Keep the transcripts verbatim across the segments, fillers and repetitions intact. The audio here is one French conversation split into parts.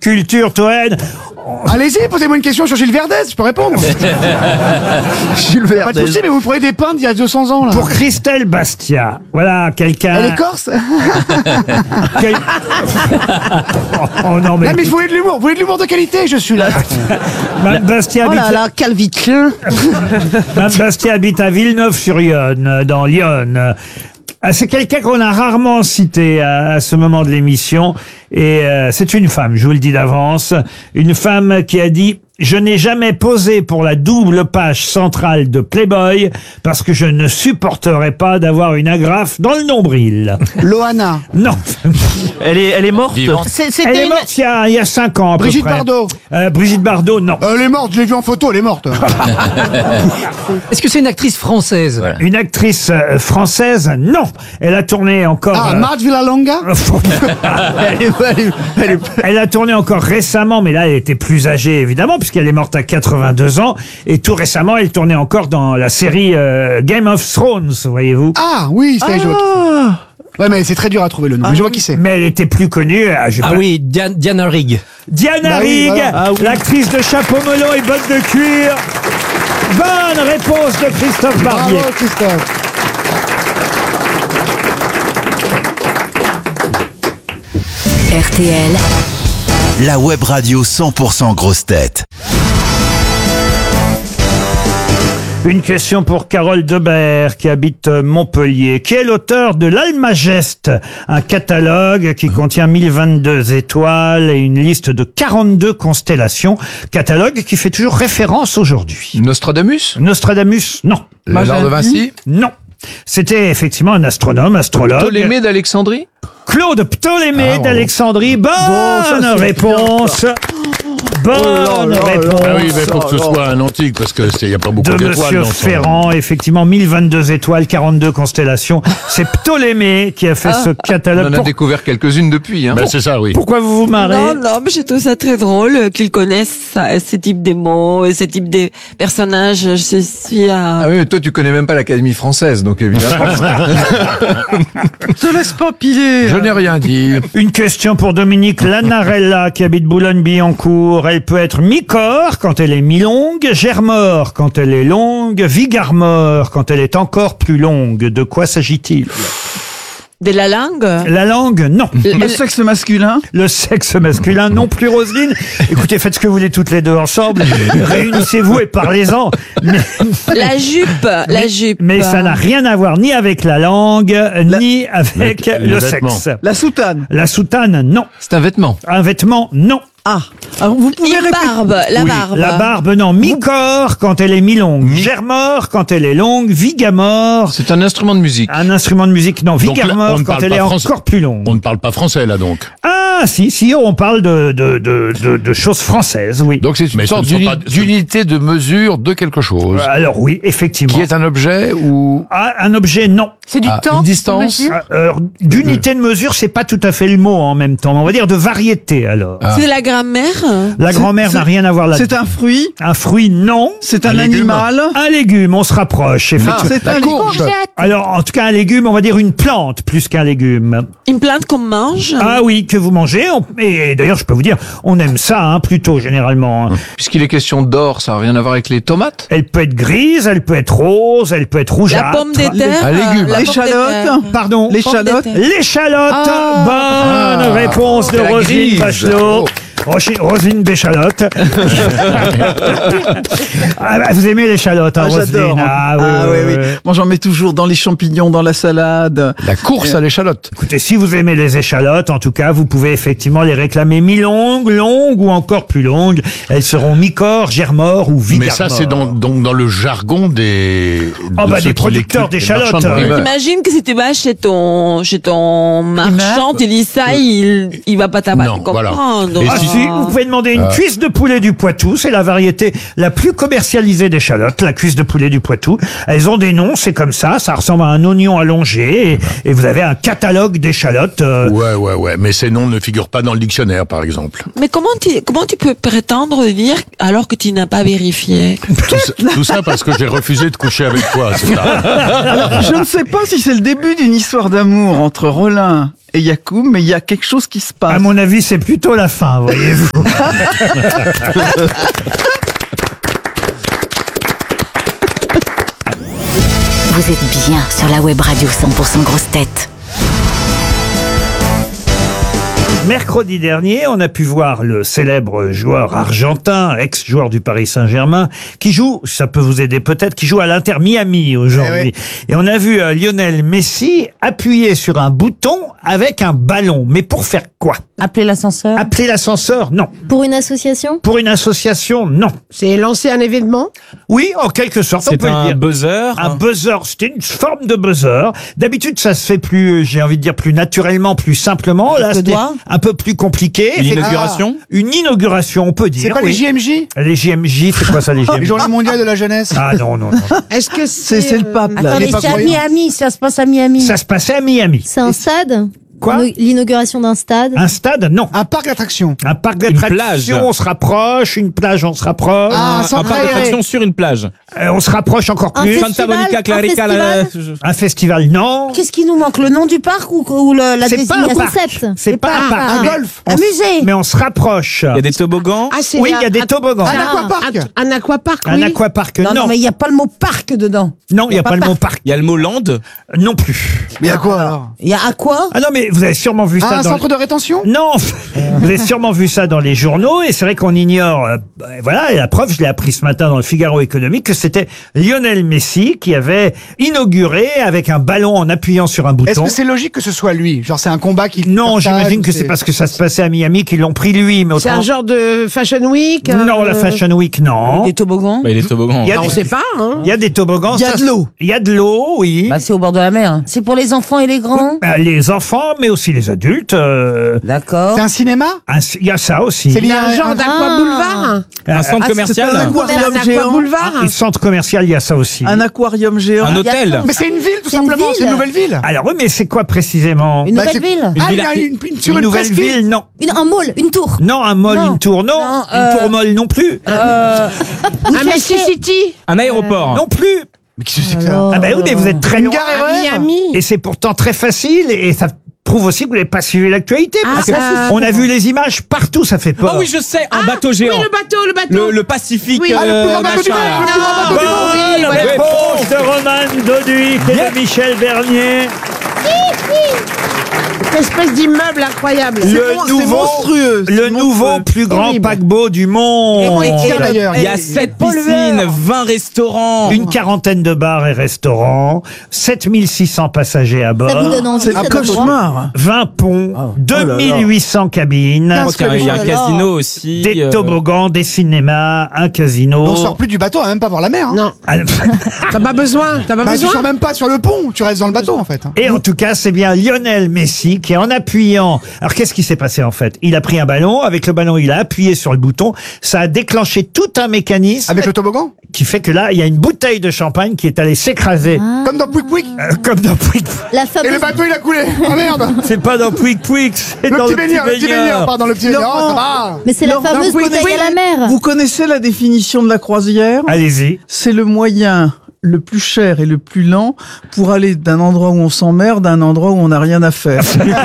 culture, Toen. Allez-y, posez-moi une question sur Gilles Verdez, je peux répondre. Gilles Pas de Verdez. souci, mais vous prenez des peintres d'il y a deux cents ans, là. Pour Christelle Bastia, voilà quelqu'un... Elle est corse. quel- Oh non, mais... Non, mais vous voulez de l'humour, vous voulez de l'humour de qualité, je suis là. Mme Bastia, Oh là habite... là, calvitin. Mme Bastia habite à Villeneuve-sur-Yonne, dans l'Yonne. Ah, c'est quelqu'un qu'on a rarement cité à, à ce moment de l'émission. Et euh, c'est une femme, je vous le dis d'avance. Une femme qui a dit... Je n'ai jamais posé pour la double page centrale de Playboy parce que je ne supporterais pas d'avoir une agrafe dans le nombril. Loana. Non. Elle est, elle est morte. C'est- Elle C'était est une... morte il y a, il y a cinq ans à peu Brigitte près. Bardot. Euh, Brigitte Bardot, non. Elle est morte, je l'ai vue en photo, elle est morte. Est-ce que c'est une actrice française? Une actrice euh, française, non. Elle a tourné encore... Ah, euh, Marthe Villalonga. Elle est- elle est- elle est- Elle a tourné encore récemment, mais là, elle était plus âgée, évidemment, puisqu'elle est morte à quatre-vingt-deux ans. Et tout récemment, elle tournait encore dans la série euh, Game of Thrones, voyez-vous. Ah, oui, c'est je vois qui. Ouais, mais c'est très dur à trouver le nom. Mais je vois qui c'est. Mais elle était plus connue. ah, je sais Ah pas. oui, Diana, Diana Rigg. Diana Bah oui, Rigg, voilà. Ah oui. l'actrice de chapeau melon et bottes de cuir. Bonne réponse de Christophe Barbier. Bravo, Christophe. R T L, La web radio cent pour cent grosse tête. Une question pour Carole Debert, qui habite Montpellier, qui est l'auteur de l'Almageste, un catalogue qui contient mille vingt-deux étoiles et une liste de quarante-deux constellations. Catalogue qui fait toujours référence aujourd'hui. Nostradamus? Nostradamus, non. Léonard de Vinci? Non. C'était effectivement un astronome, astrologue. Ptolémée d'Alexandrie? Claude Ptolémée Ah, bon. d'Alexandrie. Bonne ça, c'est réponse. Bonne Oh là là réponse. Ah oui, mais faut que ce soit un antique, parce que il n'y a pas beaucoup De d'étoiles Monsieur dans son... Ferrand, effectivement, mille vingt-deux étoiles, quarante-deux constellations. C'est Ptolémée qui a fait ce On catalogue. en a Pour- découvert quelques-unes depuis, hein. Ben, c'est ça, oui. Pourquoi vous vous marrez? Non, non, mais je trouve ça très drôle euh, qu'ils connaissent ça, ce type de mots, et ce type de personnages. Je suis à... Ah oui, mais toi, tu connais même pas l'Académie française, donc évidemment. Te laisse pas piler. Je n'ai rien dit. Une question pour Dominique Lanarella qui habite Boulogne-Billancourt. Elle peut être mi-corps quand elle est mi-longue, germore quand elle est longue, vigarmore quand elle est encore plus longue. De quoi s'agit-il? De la langue. La langue, non. Le sexe masculin. Le sexe masculin, non plus, Roselyne. Écoutez, faites ce que vous voulez toutes les deux ensemble. Réunissez-vous et parlez-en. Mais, La jupe, la jupe. mais ça n'a rien à voir ni avec la langue, ni avec Le- le les vêtements. sexe. La soutane. La soutane, non. C'est un vêtement. Un vêtement, non. Ah. Alors vous pouvez Une répéter. barbe, la Oui, barbe. La barbe, non. Mi-corps quand elle est mi-longue. Germore quand elle est longue. Vigamore. C'est un instrument de musique. Un instrument de musique, non. Donc là, Vigamore on ne quand parle elle pas est français. encore plus longue. On ne parle pas français, là, donc. Ah, si, si, on parle de, de, de, de, de choses françaises, oui. Donc c'est une Mais ce sorte ne sont d'uni- pas- d'unité de mesure de quelque chose. Alors oui, effectivement. Qui est un objet ou Ah, un objet, non. C'est du Ah, temps. une distance. monsieur Ah, alors, d'unité de mesure, c'est pas tout à fait le mot en même temps. On va dire de variété, alors. Ah. C'est la grammaire. La C'est- grand-mère c'est- n'a rien à voir là. C'est un fruit. Un fruit, non. C'est un, Un légume. animal. Un légume, on se rapproche, effectivement. Ah, c'est la un courge. Alors, en tout cas, un légume, on va dire une plante plus qu'un légume. Une plante qu'on mange. Ah oui, que vous mangez. on- Et d'ailleurs, je peux vous dire, on aime ça, hein, plutôt, généralement. hein. Puisqu'il est question d'or, ça n'a rien à voir avec les tomates. Elle peut être grise, elle peut être rose, elle peut être rougeâtre. La pomme de terre. Un légume. la pomme de L'échalote. terre. Pardon. L'échalote. Pomme de terre. L'échalote. Ah. Bonne réponse de c'est la Roselyne grise. Bachelot. Oh. Rocher- Roselyne Béchalote. Ah, bah, vous aimez l'échalote, hein, Ah, Roselyne? j'adore. Ah, oui, Ah, oui, oui, oui. oui. Moi, j'en mets toujours dans les champignons, dans la salade. La course à l'échalote. Écoutez, si vous aimez les échalotes, en tout cas, vous pouvez effectivement les réclamer mi-longues, longues ou encore plus longues. Elles seront mi-corps, germore ou vigarmore. Mais ça, c'est dans, donc dans le jargon des... Ah de bah, ceux des qui producteurs les- des d'échalotes. marchands de primeurs. Imagine que si tu vas chez ton, chez ton marchand, tu dis ça, il, il va pas t'abattre. Non, voilà. comprendre. Et Ah si- si, vous pouvez demander une cuisse de poulet du Poitou, c'est la variété la plus commercialisée d'échalotes, la cuisse de poulet du Poitou. Elles ont des noms, c'est comme ça, ça ressemble à un oignon allongé, et, et vous avez un catalogue d'échalotes. euh, Ouais, ouais, ouais. Mais ces noms ne figurent pas dans le dictionnaire, par exemple. Mais comment tu, comment tu peux prétendre dire alors que tu n'as pas vérifié? Tout ça, tout ça parce que j'ai refusé de coucher avec toi. c'est ça. Alors, je ne sais pas si c'est le début d'une histoire d'amour entre Rollin et Yacoum, mais il y a quelque chose qui se passe. À mon avis, c'est plutôt la fin, voyez-vous. Vous êtes bien sur la web radio cent pour cent Grosses Têtes. Mercredi dernier, on a pu voir le célèbre joueur argentin, ex-joueur du Paris Saint-Germain, qui joue, ça peut vous aider peut-être, qui joue à l'Inter Miami aujourd'hui. Eh oui. Et on a vu euh, Lionel Messi appuyer sur un bouton avec un ballon. Mais pour faire quoi? Appeler l'ascenseur. Appeler l'ascenseur? Non. Pour une association? Pour une association? Non. C'est lancer un événement. Oui, en quelque sorte, on C'est peut le un dire. buzzer. Un buzzer, c'était une forme de buzzer. D'habitude, ça se fait plus, j'ai envie de dire, plus naturellement, plus simplement. Là, le c'était doigt un peu plus compliqué. Une Effectivement. inauguration. Une inauguration, on peut dire. C'est pas oui. les J M J? Les J M J, c'est quoi ça, les J M J? Les Journées mondiales de la jeunesse. Ah non, non, non. Est-ce que C'est c'est le pape, là. Attendez, Il est pas c'est à croyant. Miami, ça se passe à Miami. Ça se passait à Miami. C'est un stade? Quoi? Ino- L'inauguration d'un stade? Un stade? Non. Un parc d'attractions. Un parc plage. d'attractions, on se rapproche. Une plage, on se rapproche. Ah, Un centre parc aéré. d'attraction sur une plage. Euh, on se rapproche encore Un plus. festival, Santa Monica, un Clarica. la- festival. Un festival, non. Qu'est-ce qui nous manque? Le nom du parc ou, ou le- la C'est pas désignation? un parc. concept. C'est pas un parc. Un mais- golf. Un musée. Mais on se rapproche. Il y a des toboggans. Ah, c'est Oui, un- il y a des un- toboggans. Un aquapark. Un, un aquapark, Un oui. aquapark, Non, non, non. mais il n'y a pas le mot parc dedans. Non, il n'y a pas le mot parc. Il y a le mot land. Non plus. Mais à quoi alors? Il y a à quoi? Ah non, mais vous avez sûrement vu ça Ah, un dans... centre de rétention? Non, vous avez sûrement vu ça dans les journaux et c'est vrai qu'on ignore. euh, bah, voilà, et la preuve, je l'ai appris ce matin dans le Figaro Économique que c'était Lionel Messi qui avait inauguré avec un ballon en appuyant sur un Est-ce bouton. que c'est logique que ce soit lui? Genre c'est un combat qui... Non, partage, j'imagine ou que c'est parce que ça se passait à Miami qu'ils l'ont pris lui, mais C'est autrement. un genre de Fashion Week. Non, la euh, Fashion Week, non. Des toboggans. Bah, il y a des toboggans. Il y a Ah, des- on sait pas, hein. Il y a des toboggans. Il y a ça, de l'eau. Il y a de l'eau, oui. Bah, c'est au bord de la mer. C'est pour les enfants et les grands. Euh, Les enfants, mais aussi les adultes. euh, D'accord. C'est un cinéma? un- Il y a ça aussi. C'est Il y lié a à un genre d'aqua boulevard. Un centre Ah, commercial. c'est pas un Un aquarium aqua géant. boulevard. Et centre commercial, il y a ça aussi. Un aquarium géant. Un hôtel. Mais c'est une ville tout C'est une simplement, ville. c'est une nouvelle ville. Alors oui, mais c'est quoi précisément? Une Bah, nouvelle c'est- ville. Ah, il y a ville- une, une- sur Une une nouvelle presqu'île. ville, non. Une, un mall, une tour. Non, un mall, Non. une tour, non. Non, une euh, tour molle non plus. Euh, un Messi City. Un aéroport. Non plus. Mais qu'est-ce que c'est que ça? Ah ben oui, mais vous êtes très Une loin. gare À R E R? Miami. Et c'est pourtant très facile et ça prouve aussi que vous n'avez pas suivi l'actualité. Ah, parce que ça, c'est on a vu les images partout, ça fait peur. Ah oui, je sais, un bateau géant. Oui, le bateau, le bateau. Le, le Pacifique. Oui. Ah, le euh, plus grand bateau du machin, monde, là. le plus grand bateau du monde. Bonne oui, réponse de Roman Doduic et de Michel Bernier. Une espèce d'immeuble incroyable. Le mon- c'est nouveau, monstrueux, c'est le nouveau monstrueux. plus grand Horrible. paquebot du monde. Et tiens, d'ailleurs. Il y a sept piscines, vingt restaurants. Une quarantaine de bars et restaurants, sept mille six cents passagers à Ça vous bord, donne envie, C'est ça un donne droit. cauchemar. vingt ponts, deux mille huit cents cabines, Je crois qu'il y a- il y a un Oh là là. casino aussi. des euh, toboggans, des cinémas, un casino. On sort plus du bateau, on va même pas voir la mer. Hein. Non, Ah, t'as pas besoin. T'as pas Bah, tu besoin. sors même pas sur le pont, tu restes dans le bateau en fait. Et en tout cas, c'est bien Lionel Messi qui, en appuyant... Alors, qu'est-ce qui s'est passé en fait? Il a pris un ballon, avec le ballon, il a appuyé sur le bouton, ça a déclenché tout un mécanisme Avec le toboggan? qui fait que là, il y a une bouteille de champagne qui est allée s'écraser, Ah. Comme dans Pouic Pouic. euh, comme dans Pouic. La Et fameuse... le bateau il a coulé. Oh merde. C'est pas dans Pouic Pouic, c'est Le dans petit le baigneur, le petit baigneur, pardon, le petit baigneur. Oh, ça va. Mais c'est la Laurent, fameuse oui, bouteille oui. à la mer. Vous connaissez la définition de la croisière? Allez-y. C'est le moyen le plus cher et le plus lent pour aller d'un endroit où on s'emmerde à un endroit où on n'a rien à faire.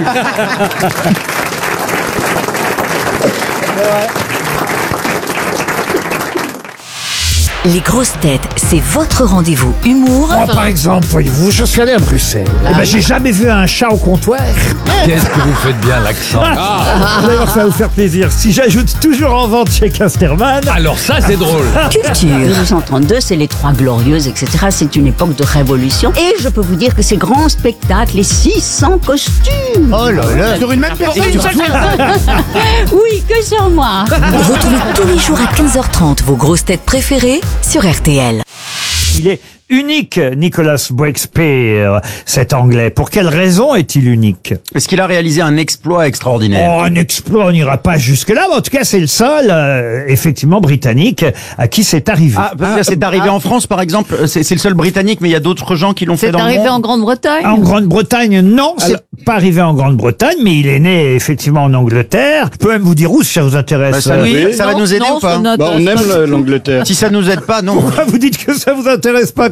Les grosses têtes, c'est votre rendez-vous humour Moi, par exemple, voyez-vous, je suis allé à Bruxelles. Eh ben, j'ai jamais vu un chat au comptoir. Qu'est-ce que vous faites bien l'accent? D'ailleurs, ça va vous faire plaisir. Si j'ajoute toujours en vente chez Casterman. Alors ça, c'est drôle. culture. mille neuf cent trente-deux, c'est les Trois Glorieuses, et cetera. C'est une époque de révolution. Et je peux vous dire que ces grands spectacles, les six cents costumes. Oh là là. Sur une même personne. Oui, que sur moi. Retrouvez tous les jours à quinze heures trente vos grosses têtes préférées sur R T L. Il est unique, Nicolas Breakspear, cet Anglais. Pour quelle raison est-il unique? Est-ce qu'il a réalisé un exploit extraordinaire? Oh, un exploit, on n'ira pas jusque-là, mais en tout cas, c'est le seul, euh, effectivement, britannique à qui c'est arrivé. Ah, parce que c'est arrivé en France, par exemple. C'est c'est le seul Britannique, mais il y a d'autres gens qui l'ont fait dans le monde. Grande-Bretagne En Grande-Bretagne, non, c'est pas arrivé en Grande-Bretagne, mais il est né effectivement en Angleterre. Je peux même vous dire où, si ça vous intéresse. Bah, ça, Euh, oui, ça va nous aider ou pas? Bah, on aime l'Angleterre. Si ça nous aide pas, non. Pourquoi vous dites que ça vous intéresse pas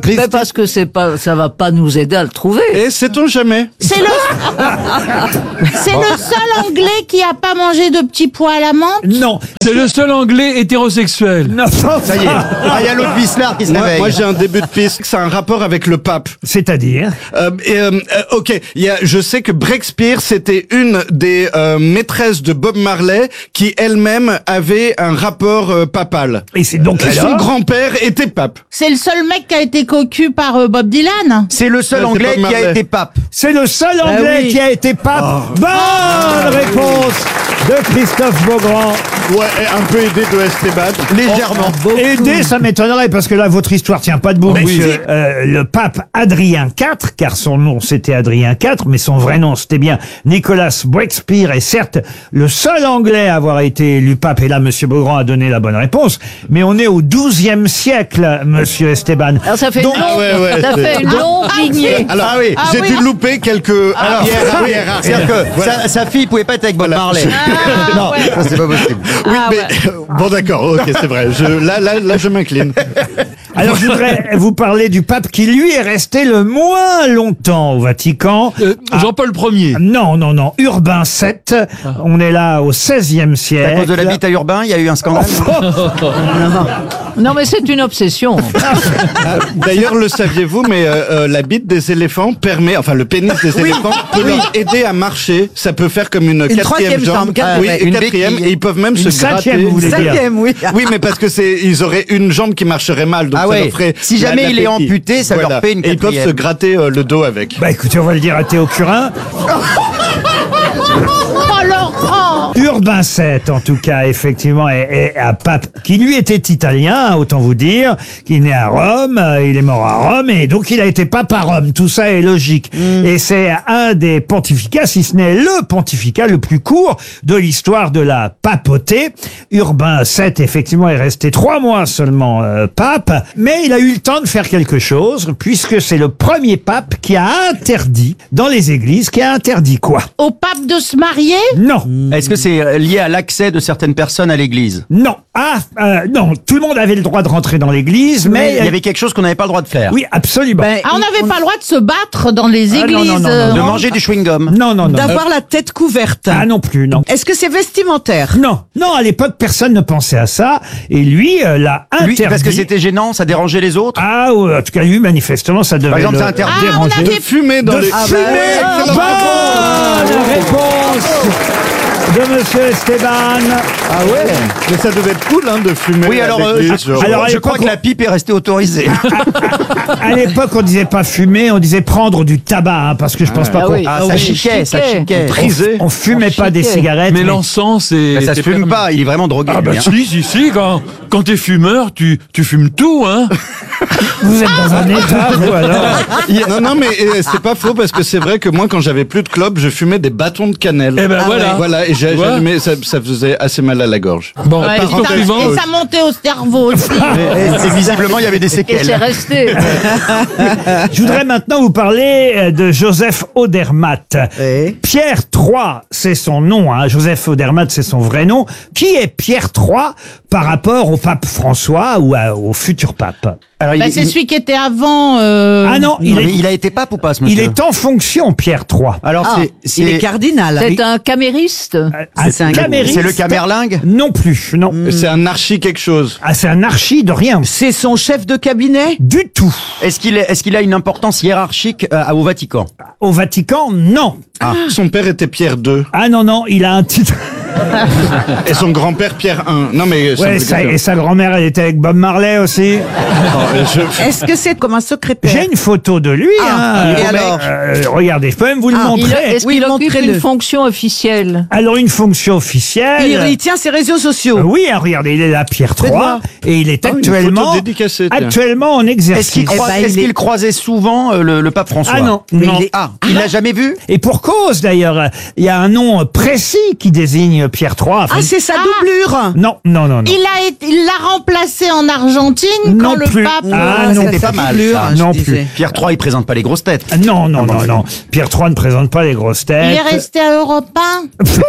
Christ. Mais parce que c'est pas, ça va pas nous aider à le trouver. Et sait-on jamais? C'est le, c'est le seul Anglais qui a pas mangé de petits pois à la menthe. Non. C'est le seul Anglais hétérosexuel. Non. Ça y est. Ah, il y a l'autre Vislar qui se Moi, réveille. moi, j'ai un début de piste. C'est un rapport avec le pape. C'est-à-dire Euh, et, euh, euh, ok, il y a, je sais que Breakspear, c'était une des euh, maîtresses de Bob Marley qui elle-même avait un rapport euh, papal. Et c'est donc Et son alors grand-père était pape. C'est le seul mec qui a été cocu par euh, Bob Dylan. C'est le seul Ouais, c'est Anglais Bob qui a Marley. été pape. C'est le seul Anglais oui. qui a été pape. Bonne réponse de Christophe Beaugrand. Ouais, et un peu aidé de Esteban. Légèrement. Aider, ça m'étonnerait parce que là, votre histoire tient pas debout, monsieur. Euh, le pape Adrien quatre, car son nom c'était Adrien quatre, mais son vrai nom c'était bien Nicolas Breakspear, est certes le seul Anglais à avoir été élu pape. Et là, monsieur Beaugrand a donné la bonne réponse. Mais on est au douzième siècle, monsieur Esteban. Alors ça fait Donc- une longue, Ah ouais, ouais, ça c'est- fait une longue lignée. Alors, Ah oui. Ah j'ai oui. dû louper quelques Alors, arrière, oui, arrière, arrière. c'est-à-dire que Voilà. sa, sa fille pouvait pas être avec Bob Voilà. Marley. non, ça c'est pas possible. Oui, Ah mais ouais. bon, d'accord, ok, c'est vrai. Je, là, là, là, je m'incline. Alors, je voudrais vous parler du pape qui, lui, est resté le moins longtemps au Vatican. Euh, Jean-Paul Ier. Non, non, non. Urbain sept. On est là au seizième À siècle. cause de la bite à Urbain, il y a eu un scandale. Non mais c'est une obsession. Ah, D'ailleurs, le saviez-vous, mais euh, euh, la bite des éléphants permet, enfin le pénis des éléphants peut leur aider à marcher. Ça peut faire comme une, quatrième troisième jambe, jambe, quatre- oui, ouais, une une quatrième, béquille. et ils peuvent même Une se cinquième, gratter. vous voulez dire. oui. Oui, mais parce que c'est, ils auraient une jambe qui marcherait mal, donc Ah ça ouais. leur ferait. Si la- jamais la il est béquille. amputé, ça leur fait une Et ils peuvent quatrième. se gratter euh, le dos avec. Bah écoutez, on va le dire à Théo Curin. Oh Laurent. Urbain sept, en tout cas, effectivement, est, est un pape qui, lui, était italien, autant vous dire, qui est né à Rome, euh, il est mort à Rome, et donc il a été pape à Rome. Tout ça est logique. Et c'est un des pontificats, si ce n'est le pontificat le plus court de l'histoire de la papauté. Urbain sept, effectivement, est resté trois mois seulement euh, pape, mais il a eu le temps de faire quelque chose, puisque c'est le premier pape qui a interdit, dans les églises, qui a interdit quoi? Au pape de se marier? Non. Est-ce que c'est lié à l'accès de certaines personnes à l'église? Non. Ah, euh, non. Tout le monde avait le droit de rentrer dans l'église, mais... il y avait quelque chose qu'on n'avait pas le droit de faire. Oui, absolument. Ah, on n'avait pas le droit de se battre dans les Ah, non, églises. non, non, non, euh, De non. manger du chewing-gum. Non, non, non. D'avoir la tête couverte. Ah non plus, non. Est-ce que c'est vestimentaire? Non, non, à l'époque, personne ne pensait à ça. Et lui, euh, l'a interdit. Lui, parce que c'était gênant, ça dérangeait les autres. Ah, ouais, en tout cas, lui, manifestement, ça devait Par exemple, le c'est interdit. Ah, on déranger. De avait- fumer dans de les. fumer. Ah, excellente Bonne réponse de Monsieur Esteban. Ah ouais. Mais ça devait être cool, hein, de fumer. Oui, alors, à euh, l'église, je, genre. alors, à je crois l'époque, que la pipe est restée autorisée. À l'époque, on disait pas fumer, on disait prendre du tabac, hein, parce que je pense pas Ah qu'on oui. Ah, Ah ça oui, chiquait, ça chiquait. chiquait. Trisé. on fumait pas des chiquait. cigarettes. Mais mais- l'encens, c'est. Mais ça se c'est fume permis. pas, il est vraiment drogué. Ah bah lui, hein. si, si, si, quand, quand t'es fumeur, tu, tu fumes tout, hein. Vous êtes dans un état, vous, alors. Non, non, mais euh, c'est pas faux parce que c'est vrai que moi, quand j'avais plus de clopes, je fumais des bâtons de cannelle. Eh ben voilà. Voilà, et j'ai- Tu vois j'allumais, ça, ça faisait assez mal à la gorge. Bon, Ouais, question et, ça, suivante. et ça montait au cerveau aussi. Et, et visiblement, il y avait des Et c'est séquelles. resté. Je voudrais maintenant vous parler euh, de Joseph Odermatt. Oui. Pierre trois, c'est son nom. Hein. Joseph Odermatt, c'est son vrai nom. Qui est Pierre trois par rapport au pape François ou à- au futur pape? Alors, il, Bah, est- c'est il- celui qui était avant. euh, Ah non, il non, mais est, il a été pape ou pas, ce il monsieur? est en fonction, Pierre trois. Alors, Ah, c'est, c'est, Il est cardinal. C'est un camériste. Un c'est un- camériste? c'est le camerlingue? Non plus, non. C'est un archi quelque chose. Ah, c'est un archi de rien. C'est son chef de cabinet? Du tout. Est-ce qu'il, est, est-ce qu'il a une importance hiérarchique euh, au Vatican? Au Vatican, non. Son père était Pierre deux. Ah non, non, il a un titre. Et son grand-père Pierre un. Non, mais. ça Ouais, me- ça- et sa grand-mère, elle était avec Bob Marley aussi. Oh, je- Est-ce que c'est comme un secrétaire? J'ai une photo de lui. Ah, hein. et Euh, alors euh, Regardez, je peux même vous le Ah, Il montrer. a- Est-ce Oui, qu'il occupe montrez-le. une fonction officielle? Alors, une fonction officielle. il, il tient ses réseaux sociaux. Euh, Oui, hein, regardez, il est là, Pierre trois, Faites-moi. et il est Ah, une actuellement, photo dédicacée, tiens. actuellement en Est-ce exercice. qu'il, croi- Eh ben, est-ce il est- qu'il croisait souvent euh, le, le pape François? Ah non, Mais non. il est- ah, il l'a jamais vu? Et pour cause, d'ailleurs, il y a un nom précis qui désigne Pierre trois. Enfin, Ah, c'est sa doublure. non, non, non, non. Il a été- il l'a remplacé en Argentine Non quand le plus. pape pape. Ah non, C'était pas mal, ça. non plus. Pierre trois, il présente pas les grosses têtes. Ah, Non, non, non, non. Pierre trois ne présente pas les grosses Il est têtes. resté à Europe un.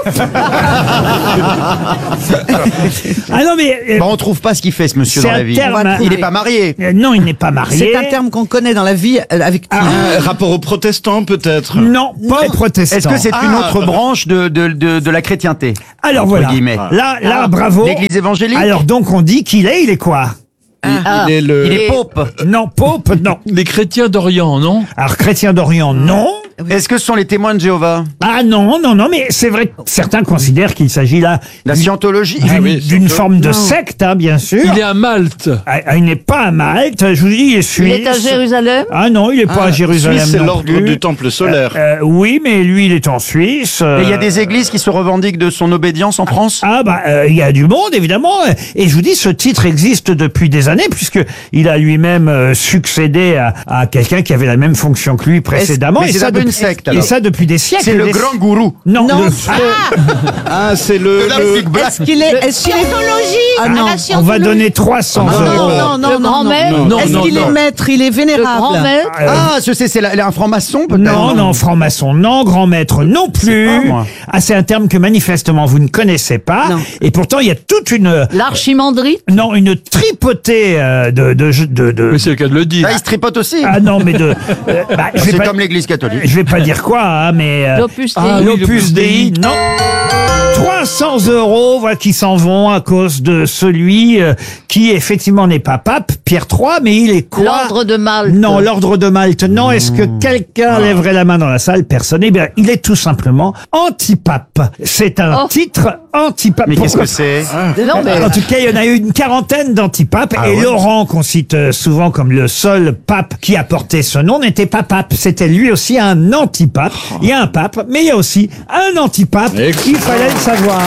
Ah non, mais euh, Bah, on trouve pas ce qu'il fait, ce monsieur, c'est dans la un vie. terme. Il est pas marié. Euh, Non, il n'est pas marié. C'est un terme qu'on connaît dans la vie euh, avec Un rapport aux protestants, peut-être. Non, pas aux protestants. Est-ce que c'est une Ah. autre branche de, de, de, de la chrétienté? Alors entre voilà. guillemets. Là, là, bravo. L'église évangélique? Alors donc on dit qu'il est, il est quoi? Il est le. Il est pope. Non, pope, non. Les chrétiens d'Orient, non? Alors chrétien d'Orient, non. Est-ce que ce sont les témoins de Jéhovah? Ah non, non, non, mais c'est vrai que certains considèrent qu'il s'agit là La scientologie? d'une Ah oui, d'une surtout. forme de secte, hein, bien sûr. Il est à Malte. Ah, ah, il n'est pas à Malte, je vous dis, il est suisse. Il est à Jérusalem. Ah non, il n'est pas à Jérusalem Suisse, c'est non l'ordre plus. du temple solaire. Euh, oui, mais lui, il est en Suisse. Et il y a euh, des églises qui se revendiquent de son obédience en France? Ah bah euh, il y a du monde évidemment, et je vous dis ce titre existe depuis des années puisque il a lui-même euh, succédé à, à quelqu'un qui avait la même fonction que lui précédemment. mais et c'est ça un peu depuis, une secte, et alors. ça depuis des siècles. C'est le Des- grand gourou. Non, Non, le- Ah, c'est le. le- Est-ce qu'il est, est-ce qu'il est, Scientologie. Ah non, la on scientologie. va donner trois cents non, euros. non, non, Le non, non, grand-maître. non. Non, Est-ce non, qu'il non. est maître, il est Le vénérable? grand-maître. Euh, Ah, je sais, c'est la- un franc-maçon, peut-être? Non, non, franc-maçon, non, grand-maître, non plus. pas, moi. Ah, c'est un terme que manifestement vous ne connaissez pas. Non. Et pourtant, il y a toute une, L'archimandrite. non, une tripotée euh, de, de, de, de- Mais c'est le cas de le dire. Ah, il se tripote aussi. ah non, mais de, euh, bah, je vais C'est pas- comme l'église catholique. Je vais pas dire quoi, hein, mais euh, L'Opus Dei. ah, oui, l'Opus l'Opus Dei, Dei. non. trois cents euros, voilà, qui s'en vont à cause de celui euh, qui effectivement n'est pas pape, Pierre trois, mais il est quoi? L'ordre de Malte. Non, l'ordre de Malte. Non, est-ce que quelqu'un lèverait la main dans la salle? Personne. Eh bien, il est tout simplement antipape. C'est un Oh. titre antipape. Mais qu'est-ce Pourquoi que c'est? Non, mais En tout cas, il y en a eu une quarantaine d'antipapes. Ah et ouais. Laurent, qu'on cite euh, souvent comme le seul pape qui a porté ce nom, n'était pas pape. C'était lui aussi un antipape. Il y a un pape, mais il y a aussi un antipape. Il fallait le savoir.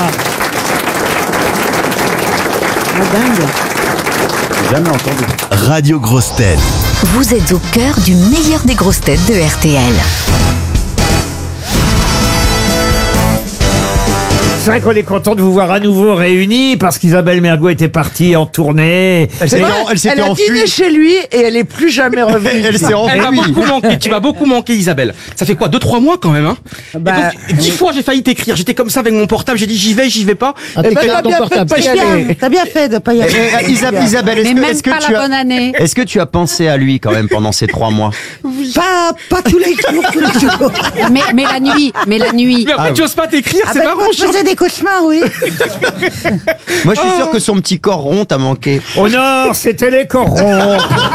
J'ai jamais entendu. Radio Grosse Tête. Vous êtes au cœur du meilleur des grosses têtes de R T L. C'est vrai qu'on est content de vous voir à nouveau réunis parce qu'Isabelle Mergo était partie en tournée. Elle s'était en- elle s'était Elle a dîné enfuie. chez lui et elle est plus jamais revenue. Elle s'est Elle m'a enfuie. beaucoup manqué, tu m'as beaucoup manqué Isabelle. Ça fait quoi, deux trois mois quand même hein. Bah, Et donc, dix fois j'ai failli t'écrire, j'étais comme ça avec mon portable, j'ai dit j'y vais, j'y vais pas. Eh ben, t'as bien fait de pas y aller. T'as bien fait de pas y Eh, aller. eh, Isa- Isabelle, est-ce Mais que, même est-ce que pas tu la as, bonne année. est-ce que tu as pensé à lui quand même pendant ces trois mois? Pas, pas tous les jours, tous les jours. Mais, mais la nuit, mais la nuit. Mais après tu oses pas t'écrire, Ah c'est ben, marrant. moi, je faisais des cauchemars, oui. Moi, je suis sûr que son petit corps rond t'a manqué. Au nord, c'était les corons. Non,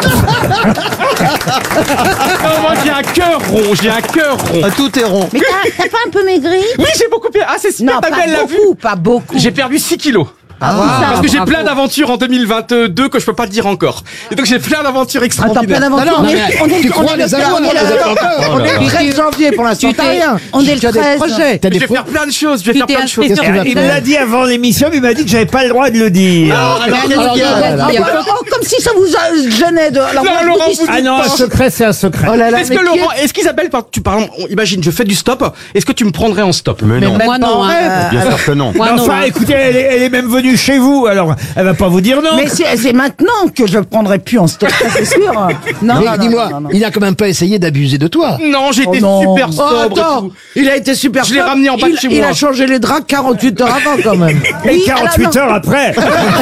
moi j'ai un cœur rond, j'ai un cœur rond. Ah, tout est rond. Mais t'as t'as pas un peu maigri? Oui, j'ai beaucoup perdu. Ah, c'est super, Non, ta pas gueule, elle l'a vu. beaucoup, pas beaucoup. J'ai perdu six kilos. Ah, Parce que j'ai bravo. plein d'aventures en deux mille vingt-deux que je peux pas te dire encore. Et donc j'ai plein d'aventures Attends, extraordinaires. plein d'aventures. On est, on est, tu on crois est les le- avoir, on est les le- avoir. on est le Tu- treize janvier pour l'instant, tu t'as t'es- rien. on est le Tu as des treize. projets. T'as Je des vais pro- faire plein de choses, je vais Tu faire t'es plein de choses. inscrit sur Il me l'a dit avant l'émission, mais il m'a dit que j'avais pas le droit de le dire. Alors, Alors, qu'est-ce alors, qu'il y a alors, Ah, alors, bah, oh, comme si ça vous a- gênait de. Alors, Non, moi, je Laurent, vous dis- vous Ah non, un secret, c'est un secret. Oh là là, Est-ce mais que qui Laurent, est-ce qu'Isabelle, par- tu par exemple, on- imagine, je fais du stop, est-ce que tu me prendrais en stop? Mais non. moi non. hein. Bien sûr que non. Moi Mais non. enfin, hein. écoutez, elle est, elle est même venue chez vous, alors elle va pas vous dire non. Mais c'est c'est maintenant que je prendrai plus en stock, ça, c'est sûr. Non, Mais non, non, dis-moi, non, non. il a quand même pas essayé d'abuser de toi. Non, j'étais Oh non. super Oh, sobre. attends, tout. il a été super Je l'ai sobre. ramené en bas de Il- chez Il moi. a changé les draps quarante-huit heures avant, quand même. Et Oui, quarante-huit alors, heures après.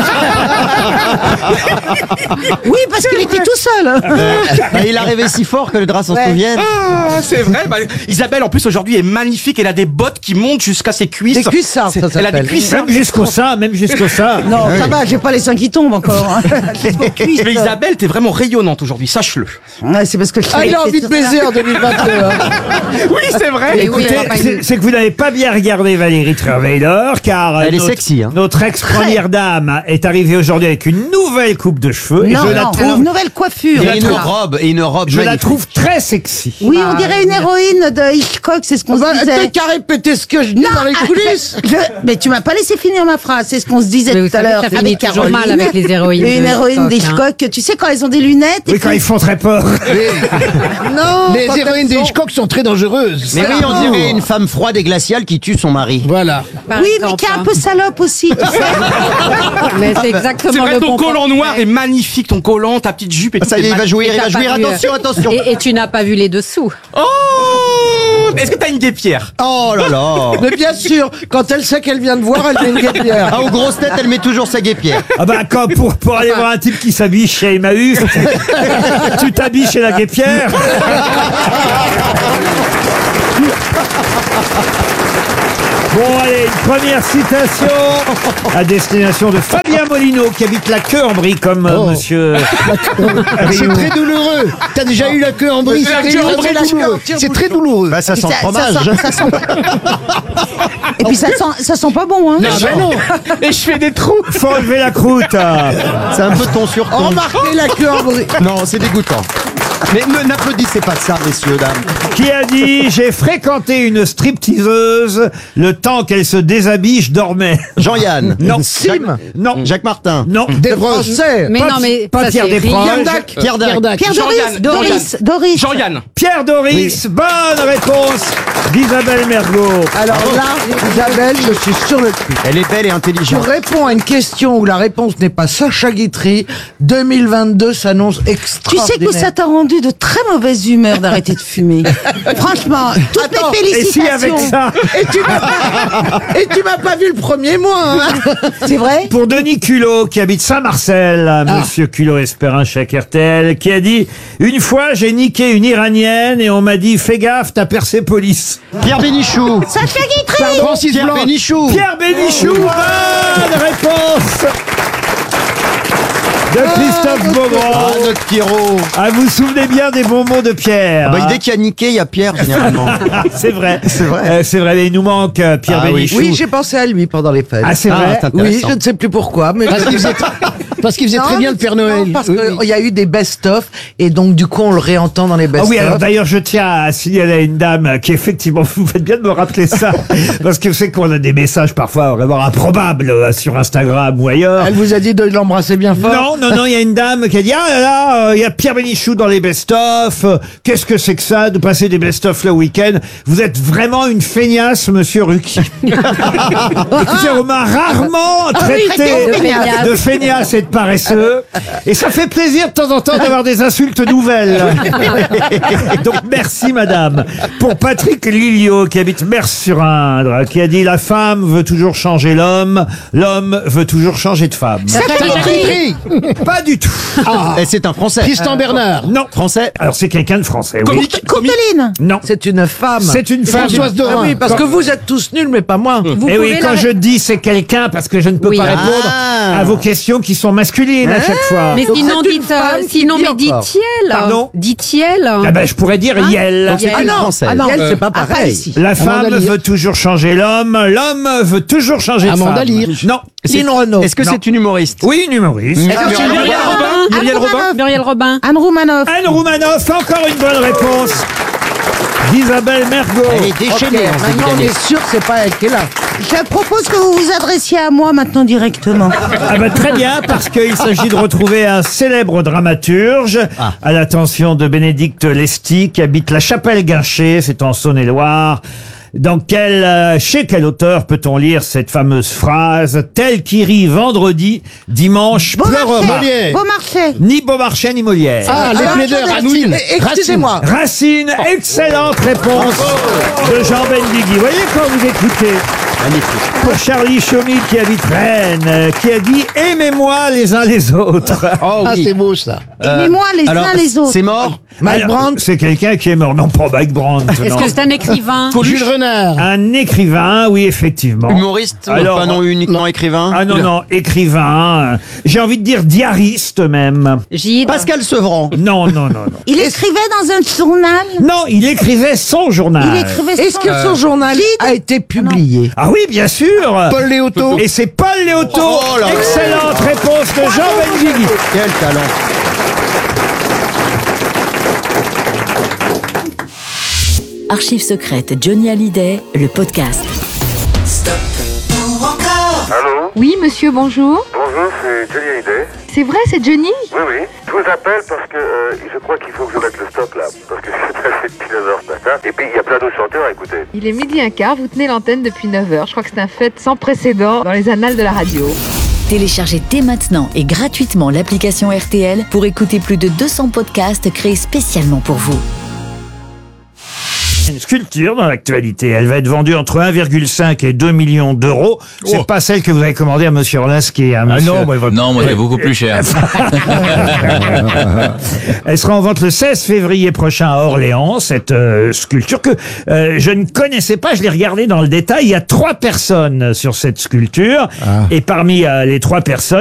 non. Oui, parce qu'il était tout seul. hein. Bah, il a rêvé si fort que le drap s'en Ouais. souvienne. Ah, c'est vrai. Bah, Isabelle, en plus, aujourd'hui, est magnifique. Elle a des bottes qui montent jusqu'à ses cuisses. Des cuissards, C'est- ça Elle a des s'appelle. cuissards. Même jusqu'au sein, même jusqu'au sein. Non, ça va, j'ai pas les seins qui tombent encore. hein. Jusqu'aux cuisses. Mais Isabelle, t'es vraiment rayonnante aujourd'hui, sache-le. Ouais, c'est parce que je Ah, il a c'est envie de tout baiser ça. en deux mille vingt-deux. hein. Oui, c'est vrai. Et oui, Écoutez, elle a pas c'est eu- c'est que vous n'avez pas bien regardé Valérie Trierweiler, car Elle est notre, sexy, hein. notre ex-première dame est arrivée aujourd'hui avec une nouvelle coupe de cheveux. et Non, je la non, trouve, une nouvelle coiffure. Et une Voilà. robe, et une robe je la magnifique. trouve très sexy. Oui, on dirait une héroïne de Hitchcock, c'est ce qu'on Bah, se disait. T'as qu'à répéter ce que je dis dans les ah, coulisses. je- mais tu m'as pas laissé finir ma phrase, c'est ce qu'on se disait Mais vous tout à savez, l'heure. ça finit avec toujours Caroline. mal avec les héroïnes Une de héroïne Hitchcock, hein. d'Hitchcock, tu sais, quand elles ont des lunettes. et Oui, quand puis- ils font très peur. Non, Les quand héroïnes elles des sont- Hitchcock sont très dangereuses. Mais oui, on dirait une femme froide et glaciale qui tue son mari. Voilà. Par Oui, mais exemple, qui est un hein. peu salope aussi, tu sais. Mais c'est exactement C'est vrai, le ton bon collant noir est magnifique, ton collant, ta petite jupe et tout. Ça y est, il va jouer, Et il va t'as jouer. pas vu, Attention, euh, attention. Et, et tu n'as pas vu les dessous. Oh Est-ce que t'as une guêpière? Oh là là. Mais bien sûr, quand elle sait qu'elle vient de voir, elle met une guêpière. Ah, aux grosses têtes, elle met toujours sa guêpière. Ah bah quand pour, pour aller voir un type qui s'habille chez Emmaüs, tu t'habilles chez la guêpière. Bon allez, une première citation à destination de Fabien Molino qui habite la queue en brie comme euh, Oh. monsieur. C'est très douloureux. T'as déjà eu la queue en brie. La C'est queue en très brie, douloureux. C'est très douloureux. Bah, ça sent le Ça- fromage. ça sent- ça sent pas- Et puis ça sent, ça sent pas bon, hein. Ah ben non. Et je fais des trous. Faut enlever la croûte. C'est un peu ton sur ton. Remarquez la queue en brie. Non, c'est dégoûtant. Mais ne- n'applaudissez pas ça, messieurs, dames. Qui a dit j'ai fréquenté une stripteaseuse le temps qu'elle se déshabille, je dormais. Jean-Yann. Non. Sim. Non. Jacques Martin. Non. Des Français. Mais Pas- non, mais pas ça, Pierre c'est Desproges. rien. Pierre Dac. Pierre Dac. Pierre Jean-Yann, Doris, Doris, Doris. Jean-Yann. Pierre Doris, bonne réponse d'Isabelle Mergo. Alors là, Isabelle, je suis sur le cul. Elle est belle et Tu intelligente. réponds à une question où la réponse n'est pas Sacha Guitry. deux mille vingt-deux s'annonce Tu extraordinaire. sais que ça t'a rendu de très mauvaise humeur d'arrêter de fumer. Franchement, toutes Attends, mes Et si félicitations. avec ça, Et tu m'as pas, et tu m'as pas vu le premier mois. Hein. C'est vrai? pour Denis Culot qui habite Saint-Marcel, Ah. monsieur Culot espère un chèque R T L, qui a dit une fois j'ai niqué une Iranienne et on m'a dit fais gaffe t'as Persépolis. Pierre Bénichou. Sacha Guitry. Francis Pierre Blanc. Bénichou. Pierre Bénichou, bonne réponse de Christophe Ah, Beaugrand. notre Pierrot. Ah, vous vous souvenez bien des bons mots de Pierre. Ah bah, hein dès qu'il y a niqué, il y a Pierre, généralement. C'est vrai. C'est vrai. Euh, c'est vrai, mais il nous manque euh, Pierre Ah oui. Bénichou. Oui, j'ai pensé à lui pendant les fêtes. Ah, c'est Ah, vrai. c'est Oui, intéressant. je ne sais plus pourquoi, mais Parce qu'il faisait, parce qu'il faisait Non, très bien le Père non, Noël. parce Oui, qu'il oui. y a eu des best-of et donc du coup on le réentend dans les Ah best-of. oui, alors d'ailleurs, je tiens à signaler à une dame qui effectivement, vous faites bien de me rappeler ça, parce que c'est qu'on a des messages parfois vraiment improbables euh, sur Instagram ou ailleurs. Elle vous a dit de l'embrasser bien fort. Non, non, non, il y a une dame qui a dit, ah là là, euh, il y a Pierre Bénichou dans les best-of, euh, qu'est-ce que c'est que ça, de passer des best-of le week-end? Vous êtes vraiment une feignasse, monsieur Ruquier. Écoutez, on m'a rarement traité traité de feignasse. de feignasse et de paresseux, et ça fait plaisir de temps en temps d'avoir des insultes nouvelles. Donc merci madame. Pour Patrick Lilio, qui habite Mers-sur-Indre, qui a dit, la femme veut toujours changer l'homme, l'homme veut toujours changer de femme. Sacha Guitry. Pas du tout. Ah. Et c'est un Français. Tristan Bernard. Non. Français. Alors c'est quelqu'un de français, oui. Comique, comique. Courteline. Non. C'est une femme. C'est une femme. Françoise Ah Dorin. oui, parce que vous êtes tous nuls, mais pas moi. Vous Et oui, pouvez quand la- je dis c'est quelqu'un, parce que je ne peux Oui. pas répondre Ah. à vos questions qui sont masculines à chaque fois. Mais Donc sinon, c'est une dites, euh, femme qui sinon, dit mais dites encore. Tiel. Pardon Dit-Tiel. Ah ben, je pourrais dire Hein Yel. Donc c'est Ah une non, Française. Ah non, elle, c'est pas Ah, pas pareil. ici. La femme Amanda Lear. veut toujours changer l'homme, l'homme veut toujours changer de Amanda femme. Lear. Non. Lynn Renaud. Est-ce que Non. c'est une humoriste? Oui, une humoriste. Ah, Muriel Robin. Muriel Robin. Muriel Robin. Anne Roumanoff. Anne Roumanoff, encore une bonne réponse d'Isabelle Mergo. Elle est déchaînée en ce début Maintenant, on d'année. est sûr que c'est pas elle qui est là. Je propose que vous vous adressiez à moi maintenant directement. Ah bah très bien, parce qu'il s'agit de retrouver un célèbre dramaturge Ah. à l'attention de Bénédicte Lesty, qui habite la Chapelle-Guinché, c'est en Saône-et-Loire. Dans quel, euh, chez quel auteur peut-on lire cette fameuse phrase « Tel qui rit vendredi, dimanche pleurera Beaumarchais. Beaumarchais. » Ni Beaumarchais ni Molière. Ah, les Alors, plaideurs, attendez, Anouilh. Excusez-moi. Racine, excellente réponse de Jean Benguigui. Vous voyez quand vous écoutez. Magnifique. Pour Charlie Chaumy qui habite Rennes, euh, qui a dit « Aimez-moi les uns les autres ». Oh Ah, oui. c'est beau ça. Aimez-moi les Alors, uns les autres. c'est mort? Mike Alors, Brandt. c'est quelqu'un qui est mort. Non, pas Mike Brandt. Est-ce non. que c'est un écrivain? Jules Renard. Un écrivain, oui, effectivement. Humoriste? Alors, pas non uniquement écrivain? Ah non, non, écrivain. euh, J'ai envie de dire diariste même. Gide. Pascal Sevran. Non, non, non, non. Il écrivait dans un journal. Non, il écrivait son journal. Il écrivait Est-ce que son journal a été publié? Ah oui, bien sûr. Paul Léoto. Et c'est Paul Léoto. Oh là là. Excellente réponse de Jean Benguigui. Quel talent. Archives secrètes Johnny Hallyday, le podcast. Allô? Oui, monsieur, bonjour. Bonjour, c'est Johnny Hallyday. C'est vrai, c'est Johnny? Oui, oui. Je vous appelle parce que euh, je crois qu'il faut que je mette le stop là. Parce que je suis passé depuis neuf heures ce matin. Et puis il y a plein d'autres chanteurs à écouter. Il est midi un quart, vous tenez l'antenne depuis neuf heures. Je crois que c'est un fait sans précédent dans les annales de la radio. Téléchargez dès maintenant et gratuitement l'application R T L pour écouter plus de deux cents podcasts créés spécialement pour vous. Une sculpture dans l'actualité. Elle va être vendue entre un virgule cinq et deux millions d'euros. C'est Oh. pas celle que vous avez commandée à Monsieur Orlinski. Hein, Ah monsieur. non, moi, votre- Non, moi, c'est beaucoup plus cher. Elle sera en vente le seize février prochain à Orléans, cette euh, sculpture que euh, je ne connaissais pas. Je l'ai regardée dans le détail. Il y a trois personnes sur cette sculpture. Et parmi euh, les trois personnes,